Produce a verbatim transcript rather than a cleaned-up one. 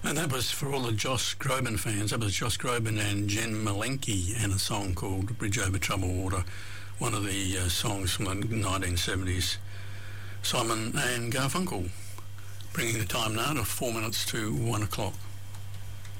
And that was for all the Josh Groban fans. That was Josh Groban and Jen Malenke and a song called Bridge Over Troubled Water, one of the uh, songs from the nineteen seventies. Simon and Garfunkel, bringing the time now to four minutes to one o'clock.